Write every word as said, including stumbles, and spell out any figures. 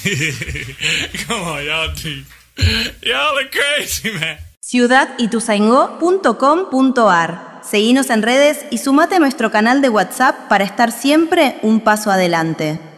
Come on, y'all, y'all are crazy, man. ciudad ituzaingó punto com punto ar. Seguinos en redes y sumate a nuestro canal de WhatsApp para estar siempre un paso adelante.